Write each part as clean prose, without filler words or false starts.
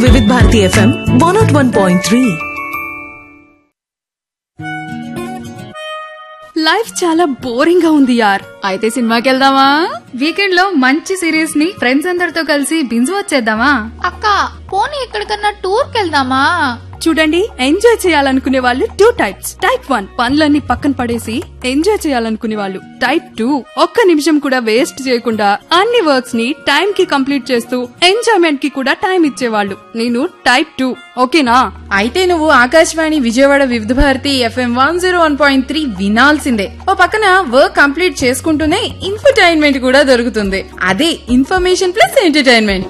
వివిధ Bharati FM 101.3. Life చాలా boring గా ఉంది యార్. అయితే సినిమాకి వెళ్దామా? వీకెండ్ లో మంచి సిరీస్ ని ఫ్రెండ్స్ అందరితో కలిసి బింజ్ వచ్చేద్దామా? అక్క పోనీ ఎక్కడికన్నా టూర్ కెళ్దామా? చూడండి, ఎంజాయ్ చేయాలనుకునే వాళ్ళు టూ టైప్స్. టైప్ 1 పనులన్నీ పక్కన పడేసి ఎంజాయ్ చేయాలనుకునే వాళ్ళు. టైప్ 2 ఒక్క నిమిషం కూడా వేస్ట్ చేయకుండా అన్ని వర్క్స్ ని టైం కి కంప్లీట్ చేస్తూ ఎంజాయ్మెంట్ కి కూడా టైం ఇచ్చేవాళ్ళు. నేను టైప్ 2. ఓకేనా? అయితే నువ్వు ఆకాశవాణి విజయవాడ వివిధ భారతి FM 101.3 వినాల్సిందే. ఓ పక్కన వర్క్ కంప్లీట్ చేసుకుంటూనే ఇన్ఫర్టైన్మెంట్ కూడా దొరుకుతుంది. అదే ఇన్ఫర్మేషన్ ప్లస్ ఎంటర్టైన్మెంట్.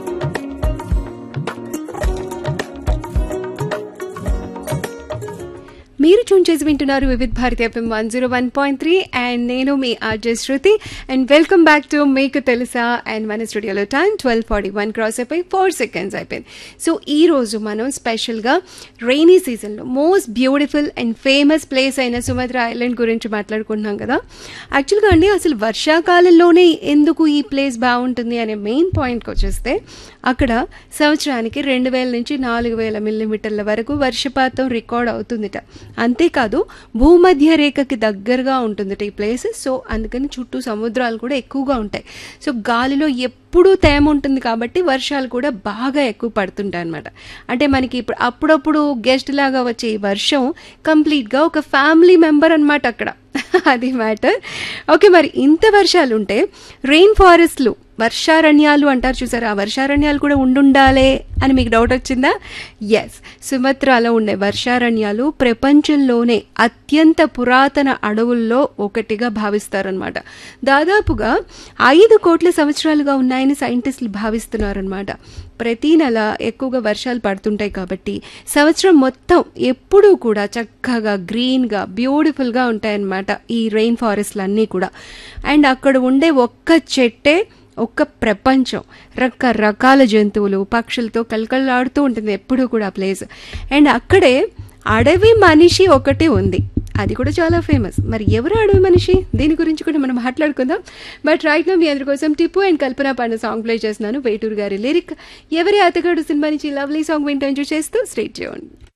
మీరు ట్యూన్ చేసి వింటున్నారు వివిధ భారతి FM 101.3 అండ్ నేను మీ RJ Shruti and welcome back to మీకు తెలుసా. అండ్ మన స్టూడియోలో టైం 12:41 క్రాస్ అయిపోయి 4 seconds అయిపోయింది. సో ఈ రోజు మనం స్పెషల్గా రెయినీ సీజన్లో most beautiful and famous place అయిన సుమత్ర ఐలాండ్ గురించి మాట్లాడుకుంటున్నాం కదా. యాక్చువల్గా అండి, అసలు వర్షాకాలంలోనే ఎందుకు ఈ ప్లేస్ బాగుంటుంది అనే మెయిన్ పాయింట్కి వచ్చేస్తే, అక్కడ సంవత్సరానికి 2000 నుంచి 4000 మిల్లీమీటర్ల వరకు వర్షపాతం రికార్డ్ అవుతుందిట. అంతేకాదు భూమధ్య రేఖకి దగ్గరగా ఉంటుందట ఈ ప్లేస్. సో అందుకని చుట్టూ సముద్రాలు కూడా ఎక్కువగా ఉంటాయి. సో గాలిలో ఎప్పుడూ తేమ ఉంటుంది కాబట్టి వర్షాలు కూడా బాగా ఎక్కువ పడుతుంటాయి అన్నమాట. అంటే మనకి ఇప్పుడు అప్పుడప్పుడు గెస్ట్ లాగా వచ్చే ఈ వర్షం కంప్లీట్గా ఒక ఫ్యామిలీ మెంబర్ అనమాట అక్కడ. అది మ్యాటర్. ఓకే, మరి ఇంత వర్షాలు ఉంటే రెయిన్ ఫారెస్ట్లు, వర్షారణ్యాలు అంటారు చూసారా, ఆ వర్షారణ్యాలు కూడా ఉండుండాలే అని మీకు డౌట్ వచ్చిందా? ఎస్, సుమత్రాలో ఉండే వర్షారణ్యాలు ప్రపంచంలోనే అత్యంత పురాతన అడవుల్లో ఒకటిగా భావిస్తారనమాట. దాదాపుగా 5 కోట్ల సంవత్సరాలుగా ఉన్నాయని సైంటిస్టులు భావిస్తున్నారనమాట. ప్రతి నెల ఎక్కువగా వర్షాలు పడుతుంటాయి కాబట్టి సంవత్సరం మొత్తం ఎప్పుడూ కూడా చక్కగా గ్రీన్గా బ్యూటిఫుల్గా ఉంటాయన్నమాట ఈ రెయిన్ ఫారెస్ట్లు అన్నీ కూడా. అండ్ అక్కడ ఉండే ఒక్క చెట్టే ఒక్క ప్రపంచం. రకరకాల జంతువులు పక్షులతో కలకలాడుతూ ఉంటుంది ఎప్పుడూ కూడా ప్లేస్. అండ్ అక్కడే అడవి మనిషి ఒకటి ఉంది, అది కూడా చాలా ఫేమస్. మరి ఎవరు అడవి మనిషి, దీని గురించి కూడా మనం మాట్లాడుకుందాం. బట్ రైట్ నౌ మీ అందరి కోసం టిప్పు అండ్ కల్పన పాడిన సాంగ్ ప్లే చేస్తున్నాను. వేటూరు గారి లిరిక్ ఎవరి అతగాడు సినిమా నుంచి లవ్లీ సాంగ్ వింటూ ఎంజాయ్ చేస్తూ స్టే ట్యూన్డ్.